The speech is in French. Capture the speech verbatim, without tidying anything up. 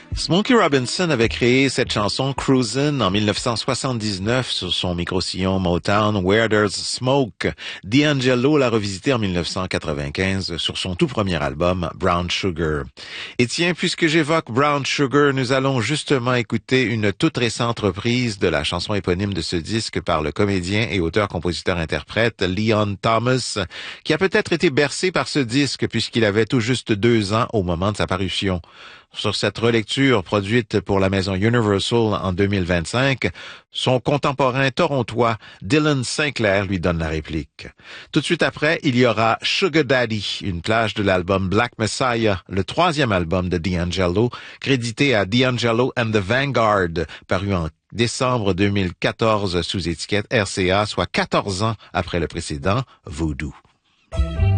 Smokey Robinson avait créé cette chanson Cruisin' en dix-neuf cent soixante-dix-neuf sur son micro-sillon Motown Where There's Smoke. D'Angelo l'a revisité en dix-neuf cent quatre-vingt-quinze sur son tout premier album Brown Sugar. Et tiens, puisque j'évoque Brown Sugar, nous allons justement écouter une toute récente reprise de la chanson éponyme de ce disque par le comédien et auteur-compositeur-interprète Leon Thomas, qui a peut-être été bercé par ce disque puisqu'il avait tout juste deux ans au moment de sa parution. Sur cette relecture produite pour la maison Universal en deux mille vingt-cinq, son contemporain torontois Dylan Sinclair lui donne la réplique. Tout de suite après, il y aura Sugar Daddy, une plage de l'album Black Messiah, le troisième album de D'Angelo, crédité à D'Angelo and the Vanguard, paru en décembre deux mille quatorze sous étiquette R C A, soit quatorze ans après le précédent, Voodoo.